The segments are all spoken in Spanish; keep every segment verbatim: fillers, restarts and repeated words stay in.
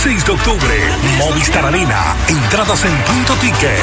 seis de octubre, Movistar Arena. Entradas en Punto Ticket.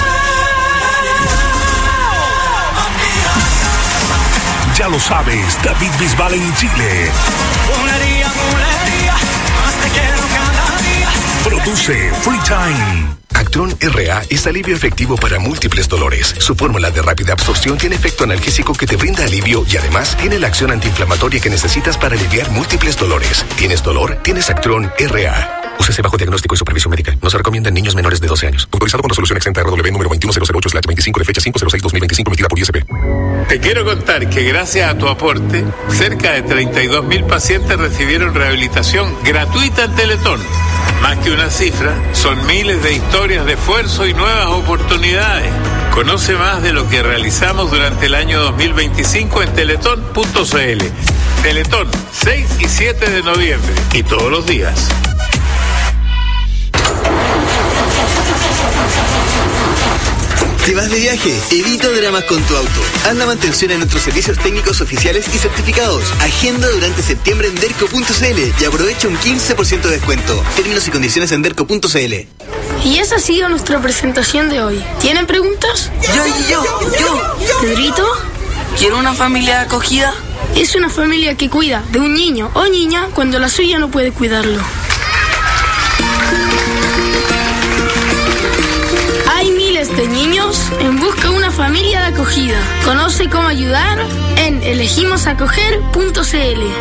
Ya lo sabes, David Bisbal en Chile. Bulería, bulería, más te quiero cada día. Produce Free Time. Actron R A es alivio efectivo para múltiples dolores. Su fórmula de rápida absorción tiene efecto analgésico que te brinda alivio y además tiene la acción antiinflamatoria que necesitas para aliviar múltiples dolores. ¿Tienes dolor? Tienes Actron R A. Úsese bajo diagnóstico y supervisión médica. No se recomienda en niños menores de doce años. Autorizado con resolución exenta R W número veintiuno mil ocho slash veinticinco de fecha cinco cero seis dos mil veinticinco emitida por I S P. Te quiero contar que gracias a tu aporte, cerca de treinta y dos mil pacientes recibieron rehabilitación gratuita en Teletón. Más que una cifra, son miles de historias de esfuerzo y nuevas oportunidades. Conoce más de lo que realizamos durante el año dos mil veinticinco en teletón punto c l. Teletón, seis y siete de noviembre. Y todos los días. ¿Te vas de viaje? Evita dramas con tu auto. Haz la mantención en nuestros servicios técnicos oficiales y certificados. Agenda durante septiembre en derco punto c l y aprovecha un quince por ciento de descuento. Términos y condiciones en derco punto c l. Y esa ha sido nuestra presentación de hoy. ¿Tienen preguntas? Yo, yo, yo, yo. ¿Pedrito? ¿Quiero una familia acogida? Es una familia que cuida de un niño o niña cuando la suya no puede cuidarlo. Hay miles de niños en busca de una familia de acogida. Conoce cómo ayudar en elegimos acoger punto c l.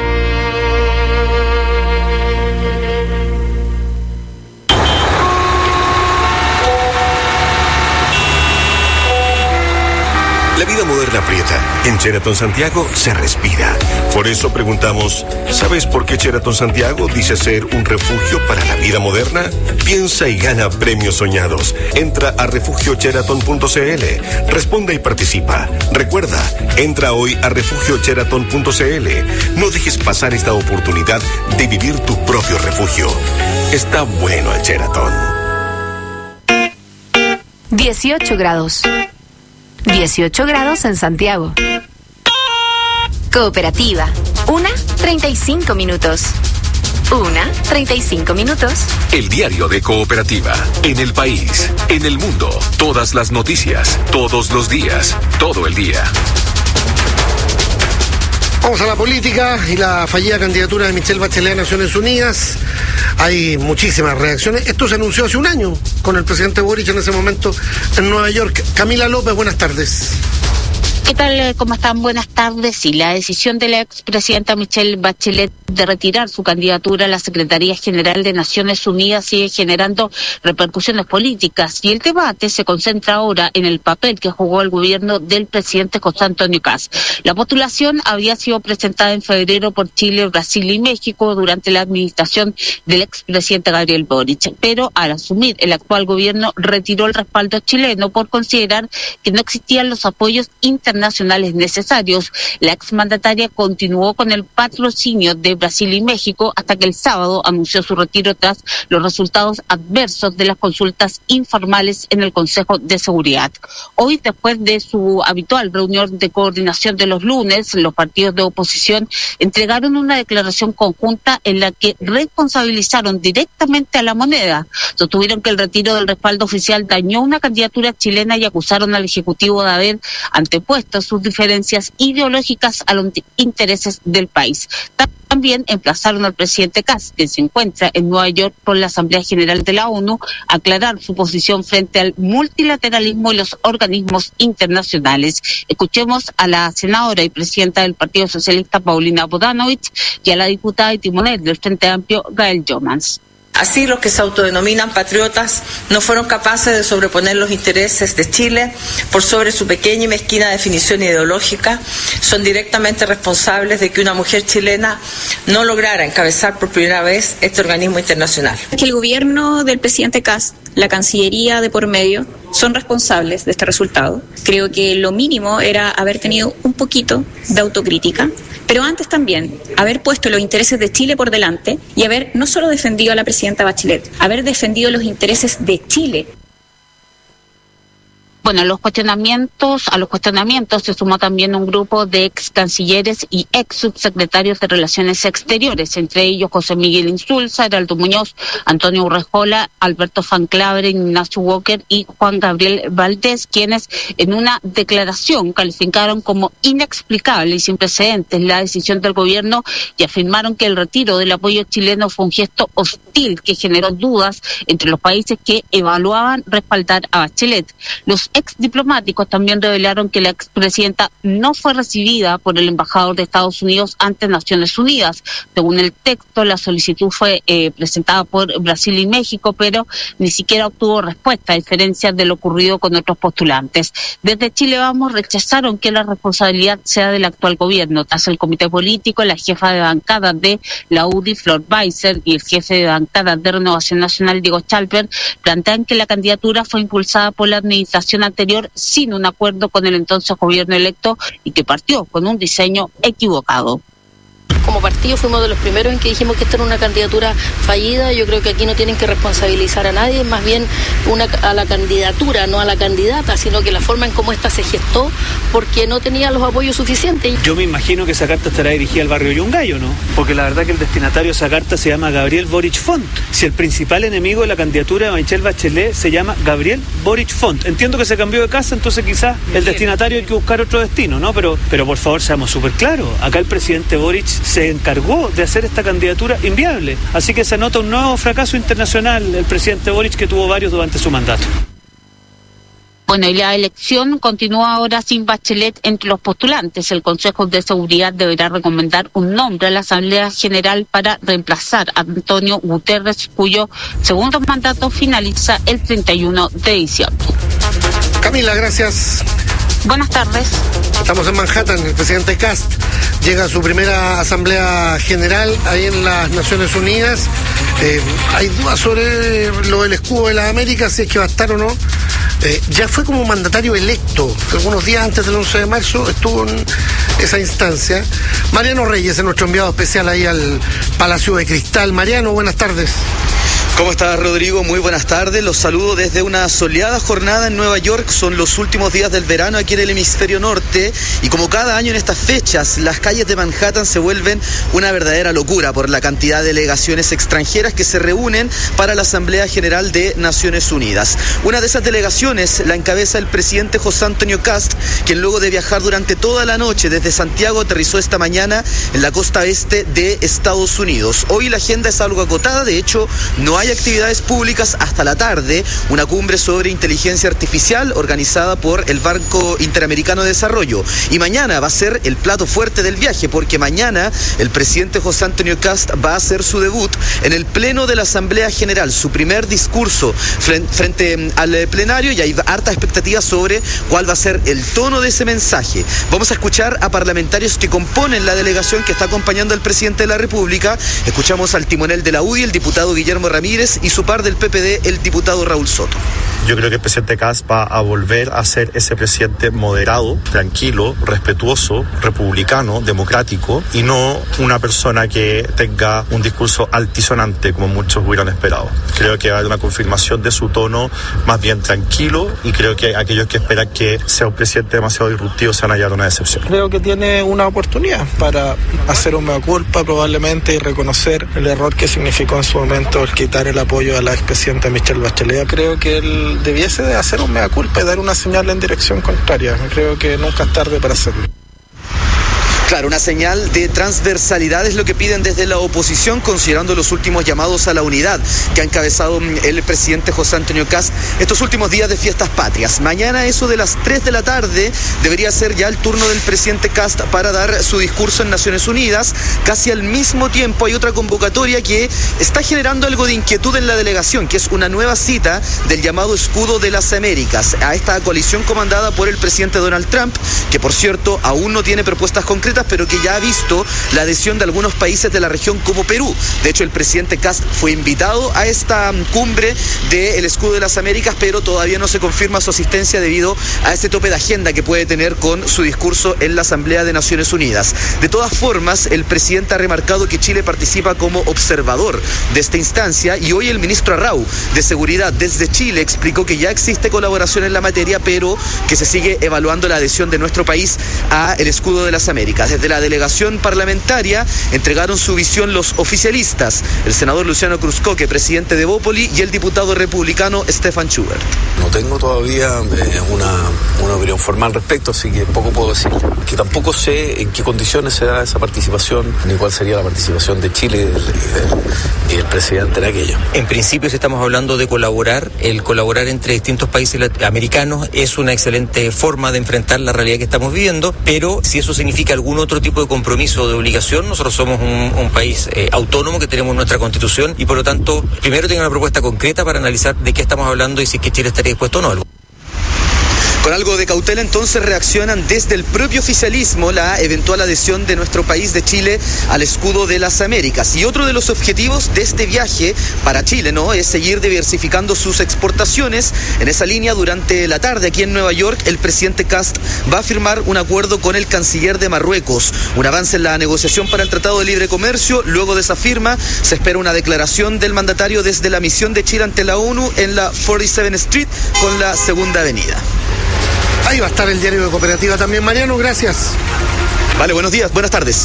La vida moderna aprieta. En Sheraton Santiago se respira. Por eso preguntamos, ¿sabes por qué Sheraton Santiago dice ser un refugio para la vida moderna? Piensa y gana premios soñados. Entra a refugio sheraton punto c l. Responde y participa. Recuerda, entra hoy a refugio sheraton punto c l. No dejes pasar esta oportunidad de vivir tu propio refugio. Está bueno el Sheraton. dieciocho grados. dieciocho grados en Santiago. Cooperativa. Una, treinta y cinco minutos. Una, treinta y cinco minutos. El diario de Cooperativa. En el país, en el mundo. Todas las noticias, todos los días, todo el día. Vamos a la política y la fallida candidatura de Michelle Bachelet a Naciones Unidas. Hay muchísimas reacciones. Esto se anunció hace un año con el presidente Boric en ese momento en Nueva York. Camila López, buenas tardes. ¿Qué tal? ¿Cómo están? Buenas tardes. Y la decisión de la expresidenta Michelle Bachelet de retirar su candidatura a la Secretaría General de Naciones Unidas sigue generando repercusiones políticas y el debate se concentra ahora en el papel que jugó el gobierno del presidente José Antonio Kast. La postulación había sido presentada en febrero por Chile, Brasil y México durante la administración del expresidente Gabriel Boric, pero al asumir el actual gobierno retiró el respaldo chileno por considerar que no existían los apoyos internacionales necesarios. La exmandataria continuó con el patrocinio de Brasil y México hasta que el sábado anunció su retiro tras los resultados adversos de las consultas informales en el Consejo de Seguridad. Hoy, después de su habitual reunión de coordinación de los lunes, los partidos de oposición entregaron una declaración conjunta en la que responsabilizaron directamente a la moneda. Sostuvieron que el retiro del respaldo oficial dañó una candidatura chilena y acusaron al Ejecutivo de haber antepuesto sus diferencias ideológicas a los intereses del país. También emplazaron al presidente Kast, que se encuentra en Nueva York con la Asamblea General de la ONU, a aclarar su posición frente al multilateralismo y los organismos internacionales. Escuchemos a la senadora y presidenta del Partido Socialista, Paulina Bodanovich, y a la diputada y timonel del Frente Amplio, Gael Jomans. Así, los que se autodenominan patriotas no fueron capaces de sobreponer los intereses de Chile por sobre su pequeña y mezquina definición ideológica. Son directamente responsables de que una mujer chilena no lograra encabezar por primera vez este organismo internacional. Que el gobierno del presidente Kast, la Cancillería de por medio, son responsables de este resultado. Creo que lo mínimo era haber tenido un poquito de autocrítica, pero antes también haber puesto los intereses de Chile por delante y haber no solo defendido a la presidenta Bachelet, haber defendido los intereses de Chile. Bueno, los cuestionamientos, a los cuestionamientos se sumó también un grupo de ex cancilleres y ex subsecretarios de Relaciones Exteriores, entre ellos José Miguel Insulza, Heraldo Muñoz, Antonio Urrejola, Alberto Fanclabre, Ignacio Walker y Juan Gabriel Valdés, quienes en una declaración calificaron como inexplicable y sin precedentes la decisión del gobierno y afirmaron que el retiro del apoyo chileno fue un gesto hostil que generó dudas entre los países que evaluaban respaldar a Bachelet. Los ex diplomáticos también revelaron que la expresidenta no fue recibida por el embajador de Estados Unidos ante Naciones Unidas. Según el texto, la solicitud fue eh, presentada por Brasil y México, pero ni siquiera obtuvo respuesta, a diferencia de lo ocurrido con otros postulantes. Desde Chile Vamos rechazaron que la responsabilidad sea del actual gobierno. Tras el comité político, la jefa de bancada de la U D I, Flor Weiser, y el jefe de bancada de Renovación Nacional, Diego Chalper, plantean que la candidatura fue impulsada por la administración anterior sin un acuerdo con el entonces gobierno electo y que partió con un diseño equivocado. Como partido fuimos de los primeros en que dijimos que esta era una candidatura fallida. Yo creo que aquí no tienen que responsabilizar a nadie, más bien una, a la candidatura, no a la candidata, sino que la forma en cómo esta se gestó, porque no tenía los apoyos suficientes. Yo me imagino que esa carta estará dirigida al barrio Yungay, ¿no? Porque la verdad que el destinatario de esa carta se llama Gabriel Boric Font. Si el principal enemigo de la candidatura de Michelle Bachelet se llama Gabriel Boric Font. Entiendo que se cambió de casa, entonces quizás el destinatario hay que buscar otro destino, ¿no? Pero, pero por favor, seamos súper claros. Acá el presidente Boric se encargó de hacer esta candidatura inviable. Así que se nota un nuevo fracaso internacional el presidente Boric, que tuvo varios durante su mandato. Bueno, y la elección continúa ahora sin Bachelet entre los postulantes. El Consejo de Seguridad deberá recomendar un nombre a la Asamblea General para reemplazar a Antonio Guterres, cuyo segundo mandato finaliza el treinta y uno de diciembre. Camila, gracias. Buenas tardes. Estamos en Manhattan. El presidente Kast llega a su primera asamblea general ahí en las Naciones Unidas. Eh, hay dudas sobre lo del escudo de las Américas, si es que va a estar o no. Eh, ya fue como mandatario electo. Algunos días antes del once de marzo estuvo en esa instancia. Mariano Reyes es nuestro enviado especial ahí al Palacio de Cristal. Mariano, buenas tardes. ¿Cómo estás, Rodrigo? Muy buenas tardes. Los saludo desde una soleada jornada en Nueva York. Son los últimos días del verano aquí en el hemisferio norte. Y como cada año en estas fechas, las calles de Manhattan se vuelven una verdadera locura por la cantidad de delegaciones extranjeras que se reúnen para la Asamblea General de Naciones Unidas. Una de esas delegaciones la encabeza el presidente José Antonio Kast, quien luego de viajar durante toda la noche desde Santiago aterrizó esta mañana en la costa este de Estados Unidos. Hoy la agenda es algo acotada. De hecho, no hay actividades públicas hasta la tarde, una cumbre sobre inteligencia artificial organizada por el Banco Interamericano de Desarrollo. Y mañana va a ser el plato fuerte del viaje, porque mañana el presidente José Antonio Kast va a hacer su debut en el Pleno de la Asamblea General, su primer discurso frente, frente al plenario, y hay harta expectativa sobre cuál va a ser el tono de ese mensaje. Vamos a escuchar a parlamentarios que componen la delegación que está acompañando al presidente de la República. Escuchamos al timonel de la U D I, el diputado Guillermo Ramírez, y su par del P P D, el diputado Raúl Soto. Yo creo que el presidente Kast va a volver a ser ese presidente moderado, tranquilo, respetuoso, republicano, democrático, y no una persona que tenga un discurso altisonante como muchos hubieran esperado. Creo que va a haber una confirmación de su tono más bien tranquilo, y creo que aquellos que esperan que sea un presidente demasiado disruptivo se van a hallar una decepción. Creo que tiene una oportunidad para hacer un mea culpa probablemente y reconocer el error que significó en su momento el quitar el apoyo a la expresidenta Michelle Bachelet. Creo que él debiese de hacer un mea culpa y dar una señal en dirección contraria. Creo que nunca es tarde para hacerlo. Claro, una señal de transversalidad es lo que piden desde la oposición, considerando los últimos llamados a la unidad que ha encabezado el presidente José Antonio Kast estos últimos días de fiestas patrias. Mañana, eso de las tres de la tarde, debería ser ya el turno del presidente Kast para dar su discurso en Naciones Unidas. Casi al mismo tiempo hay otra convocatoria que está generando algo de inquietud en la delegación, que es una nueva cita del llamado Escudo de las Américas, a esta coalición comandada por el presidente Donald Trump, que por cierto aún no tiene propuestas concretas, distintas, pero que ya ha visto la adhesión de algunos países de la región como Perú. De hecho, el presidente Kast fue invitado a esta cumbre del Escudo de las Américas, pero todavía no se confirma su asistencia debido a ese tope de agenda que puede tener con su discurso en la Asamblea de Naciones Unidas. De todas formas, el presidente ha remarcado que Chile participa como observador de esta instancia y hoy el ministro Arrau de Seguridad desde Chile explicó que ya existe colaboración en la materia, pero que se sigue evaluando la adhesión de nuestro país a el Escudo de las Américas. Desde la delegación parlamentaria entregaron su visión los oficialistas, el senador Luciano Cruzcoque, presidente de Bópoli, y el diputado republicano Stefan Schubert. No tengo todavía eh, una, una opinión formal al respecto, así que poco puedo decir. Que tampoco sé en qué condiciones se da esa participación, ni cuál sería la participación de Chile y el, el presidente en aquello. En principio, si estamos hablando de colaborar, el colaborar entre distintos países americanos es una excelente forma de enfrentar la realidad que estamos viviendo, pero si eso significa algún otro tipo de compromiso o de obligación, nosotros somos un, un país eh, autónomo que tenemos nuestra constitución y por lo tanto, primero tengo una propuesta concreta para analizar de qué estamos hablando y si es que Chile estaría dispuesto o no. Con algo de cautela entonces reaccionan desde el propio oficialismo la eventual adhesión de nuestro país de Chile al Escudo de las Américas. Y otro de los objetivos de este viaje para Chile, ¿no?, es seguir diversificando sus exportaciones. En esa línea, durante la tarde aquí en Nueva York, el presidente Kast va a firmar un acuerdo con el canciller de Marruecos, un avance en la negociación para el Tratado de Libre Comercio. Luego de esa firma se espera una declaración del mandatario desde la misión de Chile ante la ONU en la cuarenta y siete Street con la Segunda Avenida. Ahí va a estar el diario de Cooperativa también. Mariano, gracias. Vale, buenos días, buenas tardes.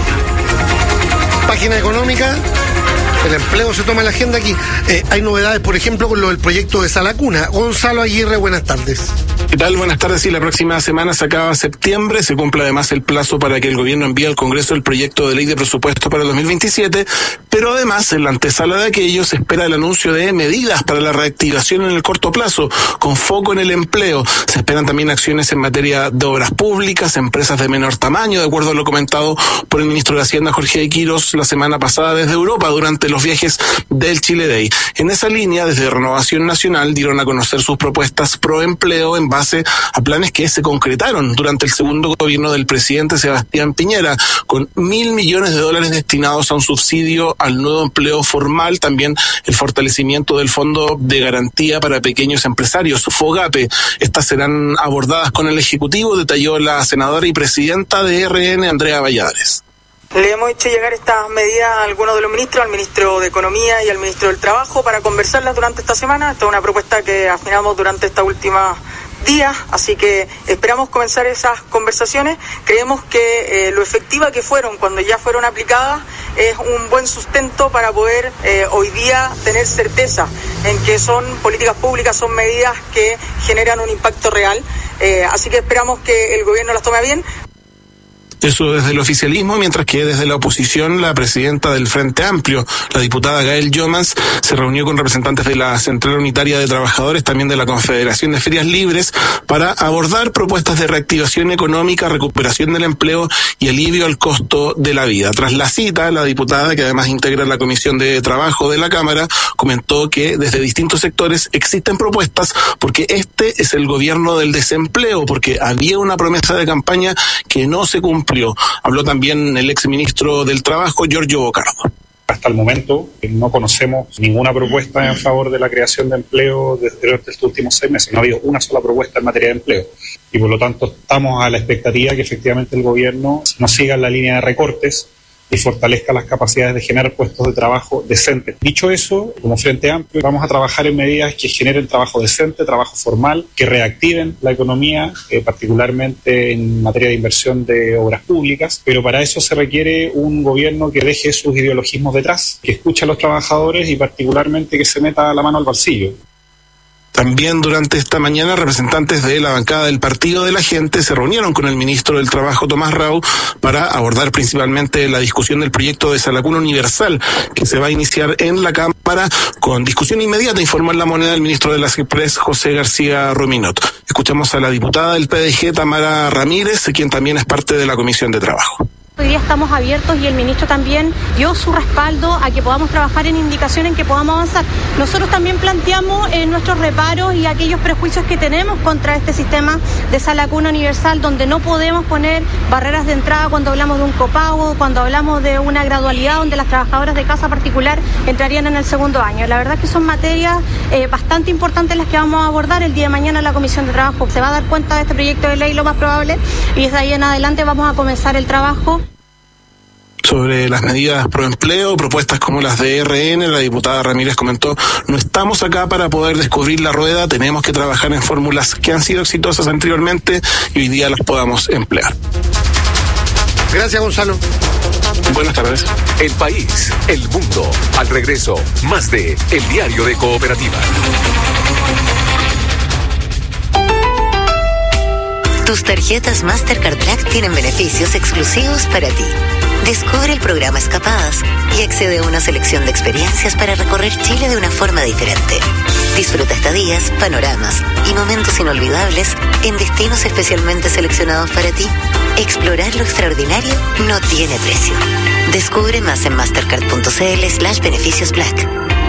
Página económica. El empleo se toma en la agenda aquí. Eh, hay novedades, por ejemplo, con lo del proyecto de Salacuna. Gonzalo Aguirre, buenas tardes. ¿Qué tal? Buenas tardes. Sí, la próxima semana se acaba septiembre. Se cumple además el plazo para que el gobierno envíe al Congreso el proyecto de ley de presupuesto para el dos mil veintisiete. Pero además, en la antesala de aquello, se espera el anuncio de medidas para la reactivación en el corto plazo, con foco en el empleo. Se esperan también acciones en materia de obras públicas, empresas de menor tamaño, de acuerdo a lo comentado por el ministro de Hacienda, Jorge de Quirós, la semana pasada desde Europa, durante los viajes del Chile Day. En esa línea, desde Renovación Nacional dieron a conocer sus propuestas pro empleo en base a planes que se concretaron durante el segundo gobierno del presidente Sebastián Piñera, con mil millones de dólares destinados a un subsidio al nuevo empleo formal, también el fortalecimiento del Fondo de Garantía para Pequeños Empresarios, FOGAPE. Estas serán abordadas con el Ejecutivo, detalló la senadora y presidenta de R N, Andrea Valladares. Le hemos hecho llegar estas medidas a algunos de los ministros, al ministro de Economía y al ministro del Trabajo, para conversarlas durante esta semana. Esta es una propuesta que afinamos durante esta última días, así que esperamos comenzar esas conversaciones. Creemos que eh, lo efectiva que fueron cuando ya fueron aplicadas es un buen sustento para poder eh, hoy día tener certeza en que son políticas públicas, son medidas que generan un impacto real, eh, así que esperamos que el gobierno las tome bien. Eso desde el oficialismo, mientras que desde la oposición, la presidenta del Frente Amplio, la diputada Gael Yomans, se reunió con representantes de la Central Unitaria de Trabajadores, también de la Confederación de Ferias Libres, para abordar propuestas de reactivación económica, recuperación del empleo y alivio al costo de la vida. Tras la cita, la diputada, que además integra la Comisión de Trabajo de la Cámara, comentó que desde distintos sectores existen propuestas porque este es el gobierno del desempleo, porque había una promesa de campaña que no se cumplió. Habló también el exministro del Trabajo, Giorgio Bocardo. Hasta el momento no conocemos ninguna propuesta en favor de la creación de empleo desde estos últimos seis meses. No ha habido una sola propuesta en materia de empleo. Y por lo tanto estamos a la expectativa que efectivamente el gobierno no siga en la línea de recortes y fortalezca las capacidades de generar puestos de trabajo decentes. Dicho eso, como Frente Amplio, vamos a trabajar en medidas que generen trabajo decente, trabajo formal, que reactiven la economía, eh, particularmente en materia de inversión de obras públicas, pero para eso se requiere un gobierno que deje sus ideologismos detrás, que escuche a los trabajadores y particularmente que se meta la mano al bolsillo. También durante esta mañana, representantes de la bancada del Partido de la Gente se reunieron con el ministro del Trabajo, Tomás Rau, para abordar principalmente la discusión del proyecto de Salacuna Universal, que se va a iniciar en la Cámara con discusión inmediata, informó en La Moneda el ministro de las Express, José García Ruminot. Escuchamos a la diputada del P D G, Tamara Ramírez, quien también es parte de la Comisión de Trabajo. Hoy día estamos abiertos y el ministro también dio su respaldo a que podamos trabajar en indicación en que podamos avanzar. Nosotros también planteamos eh, nuestros reparos y aquellos prejuicios que tenemos contra este sistema de sala cuna universal, donde no podemos poner barreras de entrada cuando hablamos de un copago, cuando hablamos de una gradualidad donde las trabajadoras de casa particular entrarían en el segundo año. La verdad es que son materias eh, bastante importantes las que vamos a abordar. El día de mañana la Comisión de Trabajo se va a dar cuenta de este proyecto de ley, lo más probable, y desde ahí en adelante vamos a comenzar el trabajo. Sobre las medidas pro empleo, propuestas como las de R N, la diputada Ramírez comentó: no estamos acá para poder descubrir la rueda, tenemos que trabajar en fórmulas que han sido exitosas anteriormente y hoy día las podamos emplear. Gracias, Gonzalo. Buenas tardes. El país, el mundo, al regreso, más de El Diario de Cooperativa. Tus tarjetas Mastercard Black tienen beneficios exclusivos para ti. Descubre el programa Escapadas y accede a una selección de experiencias para recorrer Chile de una forma diferente. Disfruta estadías, panoramas y momentos inolvidables en destinos especialmente seleccionados para ti. Explorar lo extraordinario no tiene precio. Descubre más en mastercard.cl slash beneficios black.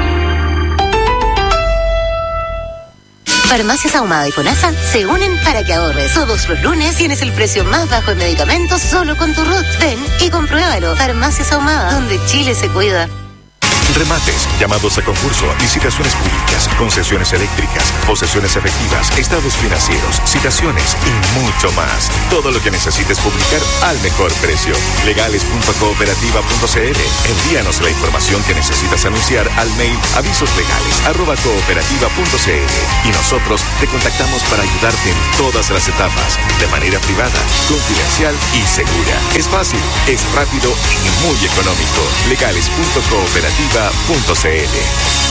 Farmacias Ahumada y FONASA se unen para que ahorres. Todos los lunes tienes el precio más bajo en medicamentos solo con tu R U T. Ven y compruébalo. Farmacias Ahumada, donde Chile se cuida. Remates, llamados a concurso, licitaciones públicas, concesiones eléctricas, posesiones efectivas, estados financieros, citaciones y mucho más. Todo lo que necesites publicar al mejor precio. legales punto cooperativa punto c l. Envíanos la información que necesitas anunciar al mail avisoslegales arroba cooperativa punto c l y nosotros te contactamos para ayudarte en todas las etapas, de manera privada, confidencial y segura. Es fácil, es rápido y muy económico. legales punto cooperativa punto c l.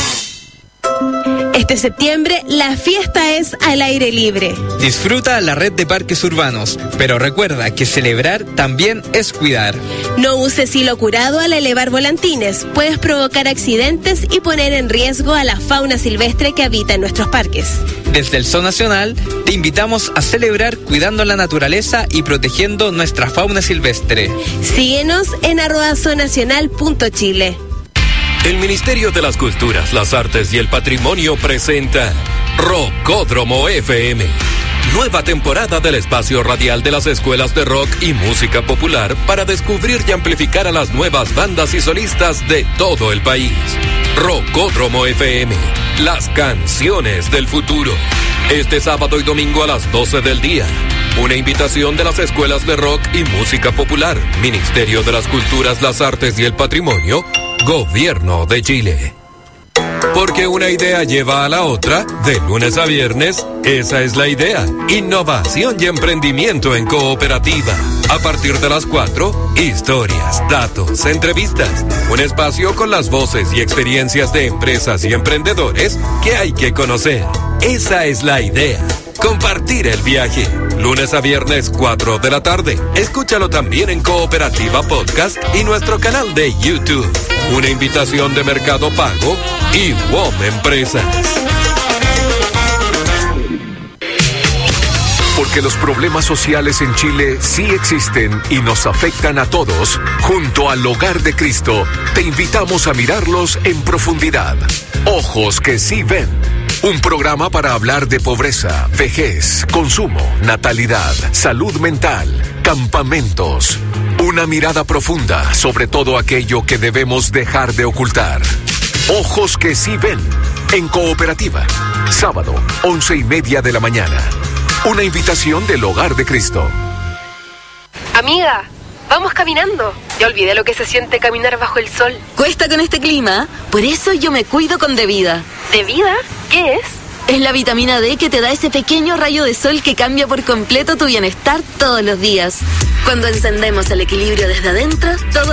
Este septiembre, la fiesta es al aire libre. Disfruta la red de parques urbanos, pero recuerda que celebrar también es cuidar. No uses hilo curado al elevar volantines. Puedes provocar accidentes y poner en riesgo a la fauna silvestre que habita en nuestros parques. Desde el Zoo Nacional, te invitamos a celebrar cuidando la naturaleza y protegiendo nuestra fauna silvestre. Síguenos en arroba zoonacional punto chile. El Ministerio de las Culturas, las Artes y el Patrimonio presenta Rockódromo F M. Nueva temporada del espacio radial de las escuelas de rock y música popular para descubrir y amplificar a las nuevas bandas y solistas de todo el país. Rockódromo F M, las canciones del futuro. Este sábado y domingo a las doce del día. Una invitación de las escuelas de rock y música popular, Ministerio de las Culturas, las Artes y el Patrimonio, Gobierno de Chile. Porque una idea lleva a la otra, de lunes a viernes, esa es la idea. Innovación y emprendimiento en cooperativa. A partir de las cuatro, historias, datos, entrevistas. Un espacio con las voces y experiencias de empresas y emprendedores que hay que conocer. Esa es la idea. Compartir el viaje. Lunes a viernes, cuatro de la tarde. Escúchalo también en Cooperativa Podcast y nuestro canal de YouTube. Una invitación de Mercado Pago y W O M Empresas. Porque los problemas sociales en Chile sí existen y nos afectan a todos, junto al Hogar de Cristo, te invitamos a mirarlos en profundidad. Ojos que sí ven. Un programa para hablar de pobreza, vejez, consumo, natalidad, salud mental, campamentos. Una mirada profunda sobre todo aquello que debemos dejar de ocultar. Ojos que sí ven. En Cooperativa. Sábado, once y media de la mañana. Una invitación del Hogar de Cristo. Amiga, vamos caminando. Ya olvidé lo que se siente caminar bajo el sol. Cuesta con este clima, por eso yo me cuido con Devida. ¿Devida? ¿Qué es? Es la vitamina D que te da ese pequeño rayo de sol que cambia por completo tu bienestar todos los días. Cuando encendemos el equilibrio desde adentro, todo